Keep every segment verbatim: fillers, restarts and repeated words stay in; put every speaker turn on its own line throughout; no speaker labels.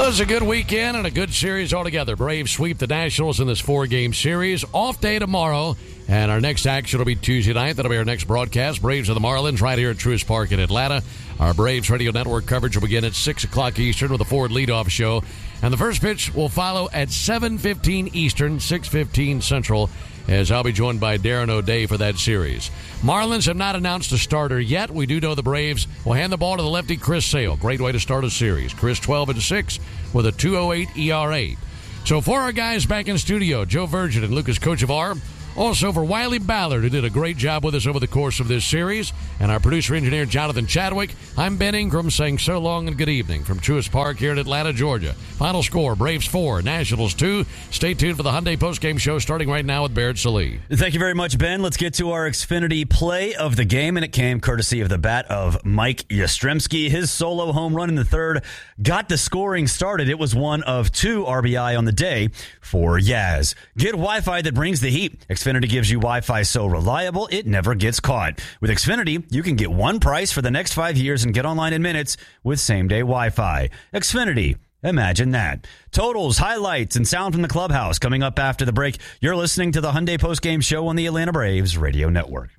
Was a good weekend and a good series altogether. Braves sweep the Nationals in this four-game series. Off day tomorrow, and our next action will be Tuesday night. That'll be our next broadcast. Braves of the Marlins right here at Truist Park in Atlanta. Our Braves Radio Network coverage will begin at six o'clock Eastern with a Ford leadoff show. And the first pitch will follow at seven fifteen Eastern, six fifteen Central, as I'll be joined by Darren O'Day for that series. Marlins have not announced a starter yet. We do know the Braves will hand the ball to the lefty Chris Sale. Great way to start a series. Chris twelve and six with a two oh eight E R A. So for our guys back in studio, Joe Virgin and Lucas Kochevar. Also for Wiley Ballard, who did a great job with us over the course of this series, and our producer-engineer, Jonathan Chadwick, I'm Ben Ingram saying so long and good evening from Truist Park here in Atlanta, Georgia. Final score, Braves four, Nationals two. Stay tuned for the Hyundai postgame show starting right now with Barrett Sallee.
Thank you very much, Ben. Let's get to our Xfinity play of the game, and it came courtesy of the bat of Mike Yastrzemski. His solo home run in the third got the scoring started. It was one of two R B I on the day for Yaz. Get Wi-Fi that brings the heat. Xfinity gives you Wi-Fi so reliable, it never gets caught. With Xfinity, you can get one price for the next five years and get online in minutes with same-day Wi-Fi. Xfinity. Imagine that. Totals, highlights, and sound from the clubhouse coming up after the break. You're listening to the Hyundai Postgame Show on the Atlanta Braves Radio Network.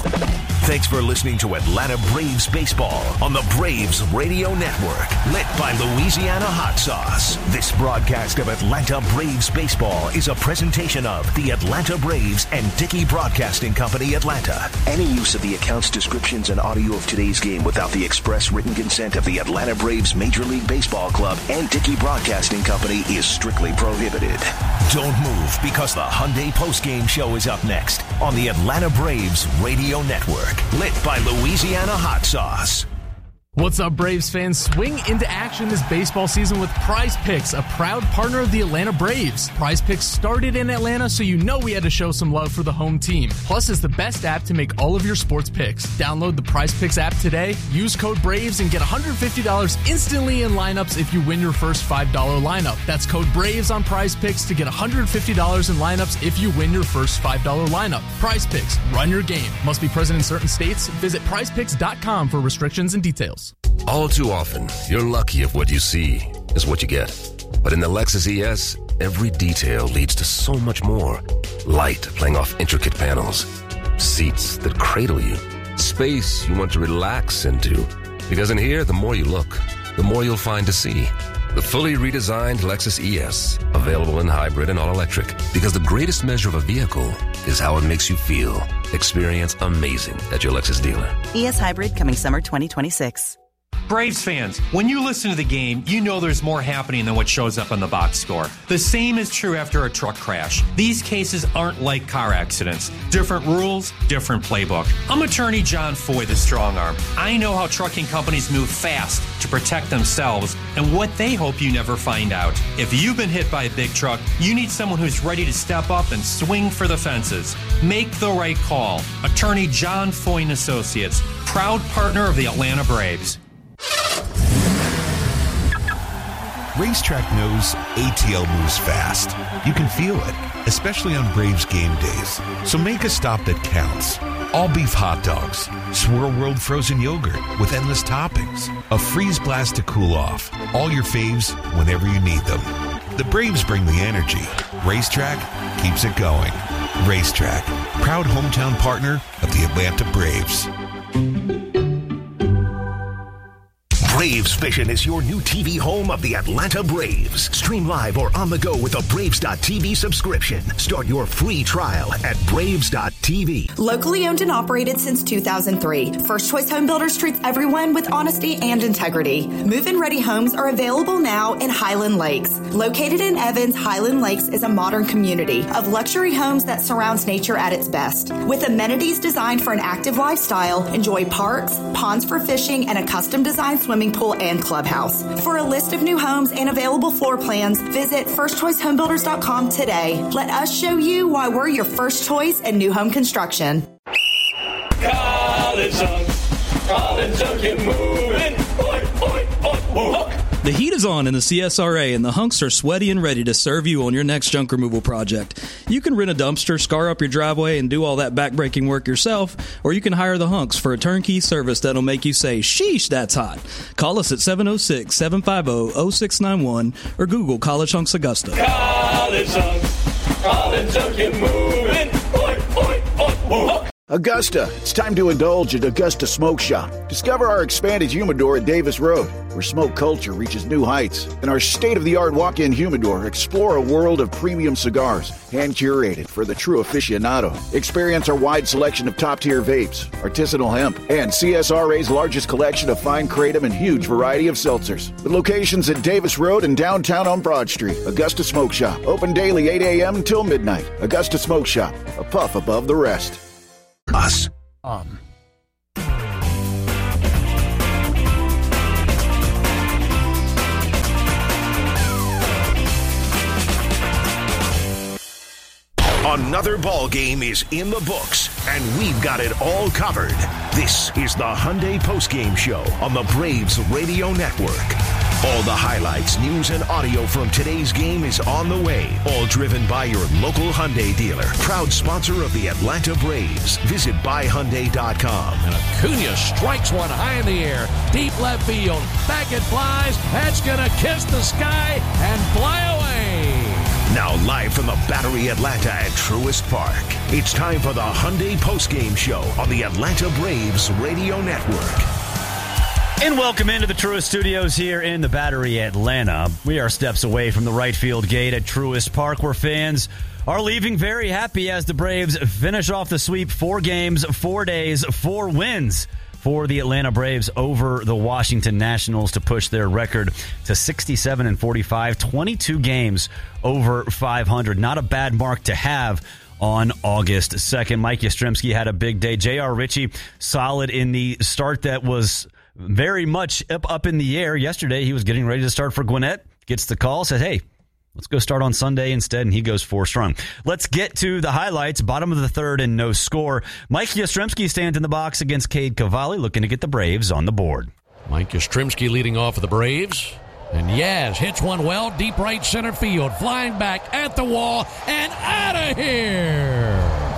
Thanks for listening to Atlanta Braves Baseball on the Braves Radio Network, lit by Louisiana Hot Sauce. This broadcast of Atlanta Braves Baseball is a presentation of the Atlanta Braves and Dickey Broadcasting Company, Atlanta. Any use of the accounts, descriptions, and audio of today's game without the express written consent of the Atlanta Braves Major League Baseball Club and Dickey Broadcasting Company is strictly prohibited. Don't move, because the Hyundai Postgame Show is up next on the Atlanta Braves Radio Network. Lit by Louisiana Hot Sauce.
What's up, Braves fans? Swing into action this baseball season with Prize Picks, a proud partner of the Atlanta Braves. Prize Picks started in Atlanta, so you know we had to show some love for the home team. Plus, it's the best app to make all of your sports picks. Download the Prize Picks app today, use code BRAVES, and get one hundred fifty dollars instantly in lineups if you win your first five dollars lineup. That's code BRAVES on Prize Picks to get one hundred fifty dollars in lineups if you win your first five dollars lineup. Prize Picks, run your game. Must be present in certain states. Visit prize picks dot com for restrictions and details.
All too often, you're lucky if what you see is what you get. But in the Lexus E S, every detail leads to so much more. Light playing off intricate panels. Seats that cradle you. Space you want to relax into. Because in here, the more you look, the more you'll find to see. The fully redesigned Lexus E S, available in hybrid and all-electric. Because the greatest measure of a vehicle is how it makes you feel. Experience amazing at your Lexus dealer.
E S Hybrid coming summer twenty twenty-six.
Braves fans, when you listen to the game, you know there's more happening than what shows up on the box score. The same is true after a truck crash. These cases aren't like car accidents. Different rules, different playbook. I'm attorney John Foy, the strong arm. I know how trucking companies move fast to protect themselves and what they hope you never find out. If you've been hit by a big truck, you need someone who's ready to step up and swing for the fences. Make the right call. Attorney John Foy and Associates, proud partner of the Atlanta Braves.
Racetrack knows A T L moves fast. You can feel it, especially on Braves game days. So make a stop that counts. All beef hot dogs, Swirl World frozen yogurt with endless toppings, a freeze blast to cool off. All your faves whenever you need them. The Braves bring the energy. Racetrack keeps it going. Racetrack, proud hometown partner of the Atlanta Braves.
Braves Vision is your new T V home of the Atlanta Braves. Stream live or on the go with a Braves dot T V subscription. Start your free trial at Braves dot T V.
Locally owned and operated since two thousand three. First Choice Home Builders treats everyone with honesty and integrity. Move-in ready homes are available now in Highland Lakes. Located in Evans, Highland Lakes is a modern community of luxury homes that surrounds nature at its best. With amenities designed for an active lifestyle, enjoy parks, ponds for fishing, and a custom designed swimming pool and clubhouse. For a list of new homes and available floor plans, visit first choice home builders dot com today. Let us show you why we're your first choice in new home construction.
College Hunk, College Hunk, get moving. Oi, oi, oi, oi. The heat is on in the C S R A, and the hunks are sweaty and ready to serve you on your next junk removal project. You can rent a dumpster, scar up your driveway, and do all that backbreaking work yourself, or you can hire the hunks for a turnkey service that'll make you say, sheesh, that's hot. Call us at seven oh six, seven five oh, oh six nine one or Google College Hunks Augusta.
College Hunks, College Hunks, get moving. Oi, oi, oi, oi.
Augusta, it's time to indulge at Augusta Smoke Shop. Discover our expanded humidor at Davis Road, where smoke culture reaches new heights. And our state-of-the-art walk-in humidor, explore a world of premium cigars, hand-curated for the true aficionado. Experience our wide selection of top-tier vapes, artisanal hemp, and C S R A's largest collection of fine kratom and huge variety of seltzers. With locations at Davis Road and downtown on Broad Street, Augusta Smoke Shop. Open daily eight a.m. until midnight. Augusta Smoke Shop, a puff above the rest.
Us.
Um.
Another ball game is in the books, and we've got it all covered. This is the Hyundai Postgame Show on the Braves Radio Network. All the highlights, news, and audio from today's game is on the way. All driven by your local Hyundai dealer. Proud sponsor of the Atlanta Braves. Visit buy hyundai dot com.
And Acuna strikes one high in the air. Deep left field. Back it flies. That's going to kiss the sky and fly away.
Now live from the Battery Atlanta at Truist Park. It's time for the Hyundai Postgame Show on the Atlanta Braves Radio Network.
And welcome into the Truist Studios here in the Battery Atlanta. We are steps away from the right field gate at Truist Park, where fans are leaving very happy as the Braves finish off the sweep. Four games, four days, four wins for the Atlanta Braves over the Washington Nationals to push their record to sixty-seven and forty-five, twenty-two games over five hundred. Not a bad mark to have on August second. Mike Yastrzemski had a big day. J R. Ritchie solid in the start that was very much up, up in the air. Yesterday, he was getting ready to start for Gwinnett. Gets the call, said, hey, let's go start on Sunday instead, and he goes four strong. Let's get to the highlights. Bottom of the third and no score. Mike Yastrzemski stands in the box against Cade Cavalli, looking to get the Braves on the board.
Mike Yastrzemski leading off for the Braves. And Yaz hits one well, deep right center field, flying back at the wall and out of here.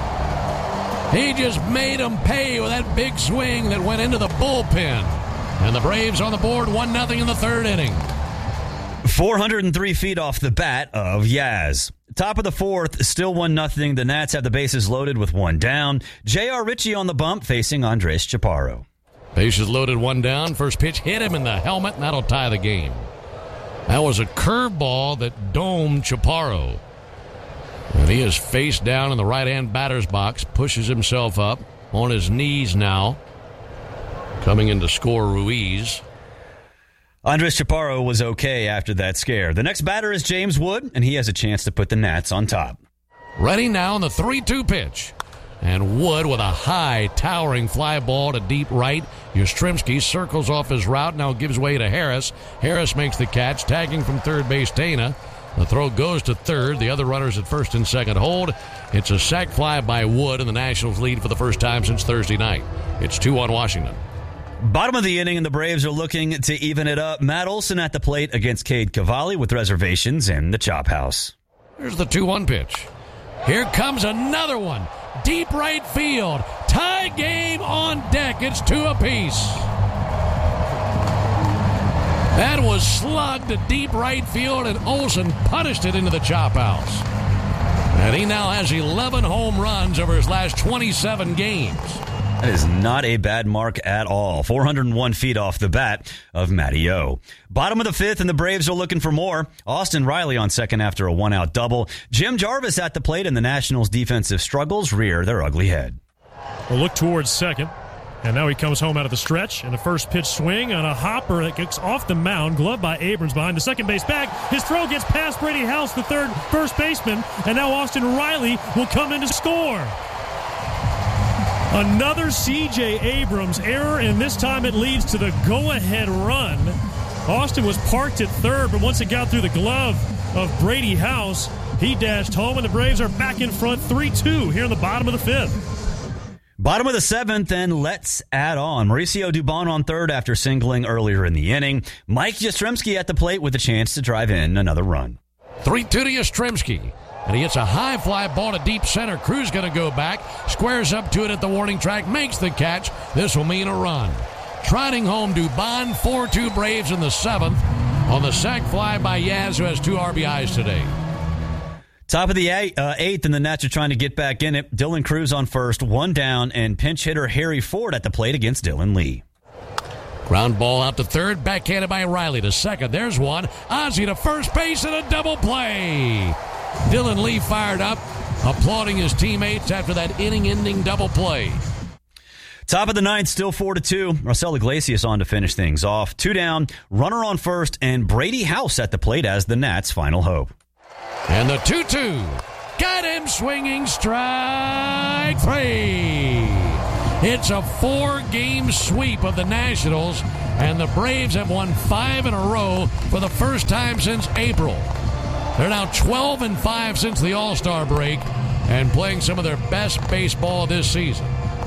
He just made them pay with that big swing that went into the bullpen. And the Braves on the board, one nothing in the third inning.
four hundred three feet off the bat of Yaz. Top of the fourth, still one nothing. The Nats have the bases loaded with one down. J R. Ritchie on the bump facing Andres Chaparro.
Bases loaded, one down. First pitch hit him in the helmet, and that'll tie the game. That was a curveball that domed Chaparro. And he is face down in the right-hand batter's box, pushes himself up on his knees now. Coming in to score Ruiz.
Andres Chaparro was okay after that scare. The next batter is James Wood, and he has a chance to put the Nats on top.
Ready now on the three two pitch. And Wood with a high, towering fly ball to deep right. Yastrzemski circles off his route, now gives way to Harris. Harris makes the catch, tagging from third base Tana. The throw goes to third. The other runners at first and second hold. It's a sac fly by Wood, and the Nationals lead for the first time since Thursday night. It's two one Washington.
Bottom of the inning, and the Braves are looking to even it up. Matt Olson at the plate against Cade Cavalli with reservations in the Chop House.
Here's the two one pitch. Here comes another one. Deep right field. Tie game on deck. It's two apiece. That was slugged to deep right field, and Olson punished it into the Chop House. And he now has eleven home runs over his last twenty-seven games.
That is not a bad mark at all. four hundred one feet off the bat of Matty O. Bottom of the fifth, and the Braves are looking for more. Austin Riley on second after a one-out double. Jim Jarvis at the plate, and the Nationals' defensive struggles rear their ugly head.
We'll look towards second, and now he comes home out of the stretch, and a first pitch swing on a hopper that gets off the mound, gloved by Abrams behind the second base bag. His throw gets past Brady House, the third first baseman, and now Austin Riley will come in to score. Another C J Abrams error, and this time it leads to the go-ahead run. Austin was parked at third, but once it got through the glove of Brady House, he dashed home, and the Braves are back in front three two here in the bottom of the fifth.
Bottom of the seventh, and let's add on. Mauricio Dubon on third after singling earlier in the inning. Mike Yastrzemski at the plate with a chance to drive in another run.
three two to Yastrzemski. And he hits a high fly ball to deep center. Cruz going to go back. Squares up to it at the warning track. Makes the catch. This will mean a run. Trotting home Dubon. four two Braves in the seventh. On the sac fly by Yaz, who has two R B Is today.
Top of the eight, uh, eighth, and the Nats are trying to get back in it. Dylan Cruz on first, one down, and pinch hitter Harry Ford at the plate against Dylan Lee.
Ground ball out to third, backhanded by Riley to second. There's one. Ozzie to first base and a double play. Dylan Lee fired up, applauding his teammates after that inning-ending double play.
Top of the ninth, still four to two. Marcell Iglesias on to finish things off. Two down, runner on first, and Brady House at the plate as the Nats' final hope.
And the two two. Got him swinging strike three. It's a four-game sweep of the Nationals, and the Braves have won five in a row for the first time since April. They're now twelve and five since the All-Star break and playing some of their best baseball this season.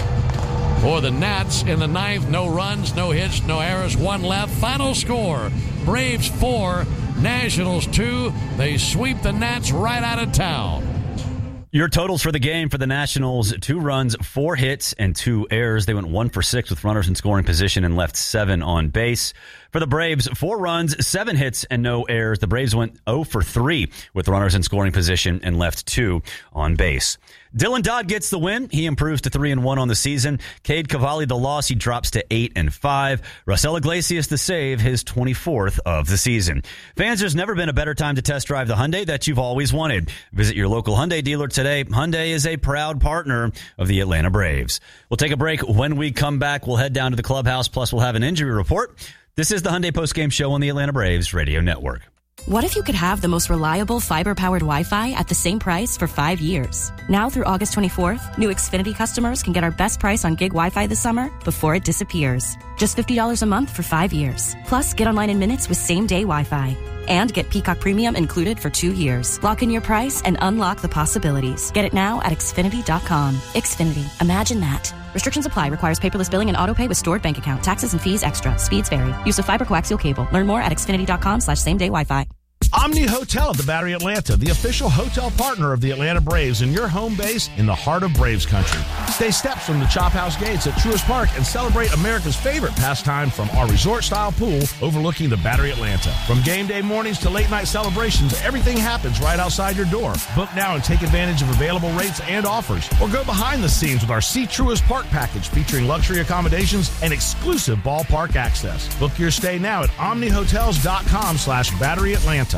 For the Nats in the ninth, no runs, no hits, no errors, one left. Final score, Braves four, Nationals two. They sweep the Nats right out of town.
Your totals for the game for the Nationals, two runs, four hits, and two errors. They went one for six with runners in scoring position and left seven on base. For the Braves, four runs, seven hits, and no errors. The Braves went oh for three with runners in scoring position and left two on base. Dylan Dodd gets the win. He improves to three and one on the season. Cade Cavalli the loss. He drops to eight and five. Marcell Iglesias the save, his twenty-fourth of the season. Fans, there's never been a better time to test drive the Hyundai that you've always wanted. Visit your local Hyundai dealer today. Hyundai is a proud partner of the Atlanta Braves. We'll take a break. When we come back, we'll head down to the clubhouse. Plus, we'll have an injury report. This is the Hyundai Postgame Show on the Atlanta Braves Radio Network.
What if you could have the most reliable fiber-powered Wi-Fi at the same price for five years? Now through August twenty-fourth, new Xfinity customers can get our best price on gig Wi-Fi this summer before it disappears. Just fifty dollars a month for five years. Plus, get online in minutes with same-day Wi-Fi. And get Peacock Premium included for two years. Lock in your price and unlock the possibilities. Get it now at Xfinity dot com. Xfinity. Imagine that. Restrictions apply. Requires paperless billing and autopay with stored bank account. Taxes and fees extra. Speeds vary. Use of fiber coaxial cable. Learn more at Xfinity dot com slash same day Wi-Fi.
Omni Hotel at the Battery Atlanta, the official hotel partner of the Atlanta Braves and your home base in the heart of Braves country. Stay steps from the Chop House gates at Truist Park and celebrate America's favorite pastime from our resort-style pool overlooking the Battery Atlanta. From game day mornings to late-night celebrations, everything happens right outside your door. Book now and take advantage of available rates and offers. Or go behind the scenes with our See Truist Park package featuring luxury accommodations and exclusive ballpark access. Book your stay now at omni hotels dot com slash Battery Atlanta.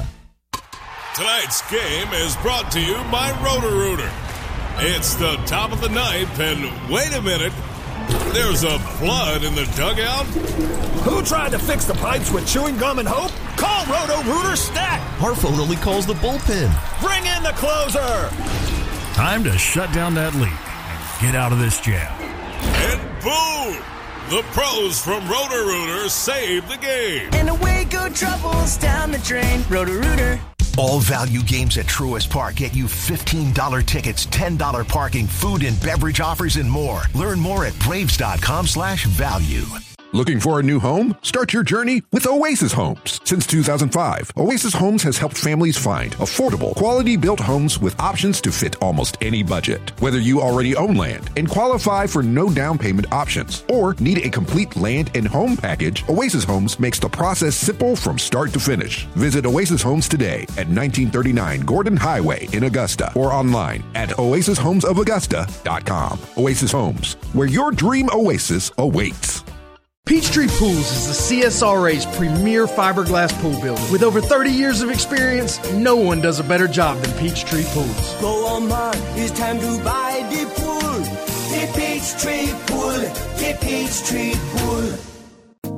Tonight's game is brought to you by Roto-Rooter. It's the top of the ninth, and wait a minute, there's a flood in the dugout.
Who tried to fix the pipes with chewing gum and hope? Call Roto-Rooter Stat.
Our phone only calls the bullpen.
Bring in the closer.
Time to shut down that leak and get out of this jam.
And boom! The pros from Roto-Rooter save the game.
And away go troubles down the drain. Roto-Rooter.
All value games at Truist Park get you fifteen dollars tickets, ten dollars parking, food and beverage offers, and more. Learn more at braves dot com slash value.
Looking for a new home? Start your journey with Oasis Homes. Since two thousand five, Oasis Homes has helped families find affordable, quality-built homes with options to fit almost any budget. Whether you already own land and qualify for no down payment options or need a complete land and home package, Oasis Homes makes the process simple from start to finish. Visit Oasis Homes today at nineteen thirty-nine Gordon Highway in Augusta or online at oasis homes of augusta dot com. Oasis Homes, where your dream oasis awaits.
Peachtree Pools is the C S R A's premier fiberglass pool builder. With over thirty years of experience, no one does a better job than Peachtree Pools.
Go on, man, it's time to buy the pool. The Peachtree Pool, the Peachtree Pool.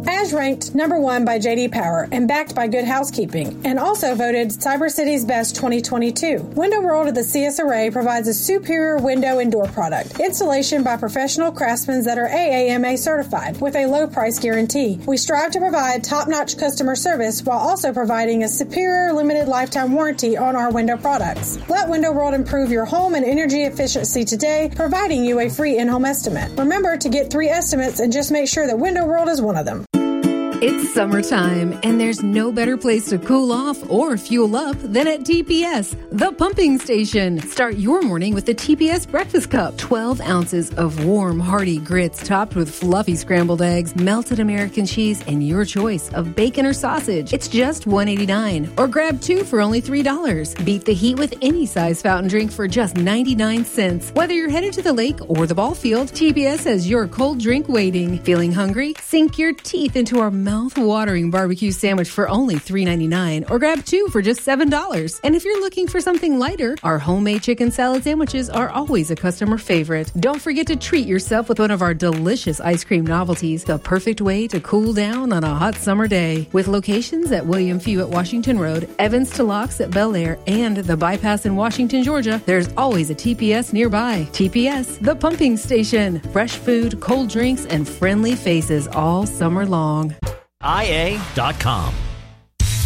As ranked number one by J D Power and backed by Good Housekeeping, and also voted Cyber City's Best twenty twenty-two. Window World of the C S Array provides a superior window and door product. Installation by professional craftsmen that are A A M A certified with a low price guarantee. We strive to provide top-notch customer service while also providing a superior limited lifetime warranty on our window products. Let Window World improve your home and energy efficiency today, providing you a free in-home estimate. Remember to get three estimates and just make sure that Window World is one of them.
It's summertime, and there's no better place to cool off or fuel up than at T P S, the pumping station. Start your morning with the T P S Breakfast Cup. twelve ounces of warm, hearty grits topped with fluffy scrambled eggs, melted American cheese, and your choice of bacon or sausage. It's just one dollar and eighty-nine cents, or grab two for only three dollars. Beat the heat with any size fountain drink for just ninety-nine cents. Whether you're headed to the lake or the ball field, T P S has your cold drink waiting. Feeling hungry? Sink your teeth into our mouth-watering barbecue sandwich for only three dollars and ninety-nine cents, or grab two for just seven dollars. And if you're looking for something lighter, our homemade chicken salad sandwiches are always a customer favorite. Don't forget to treat yourself with one of our delicious ice cream novelties, the perfect way to cool down on a hot summer day. With locations at William Few at Washington Road, Evans to Locks at Bel Air, and the Bypass in Washington, Georgia, there's always a T P S nearby. T P S, the pumping station. Fresh food, cold drinks, and friendly faces all summer long.
I A dot com.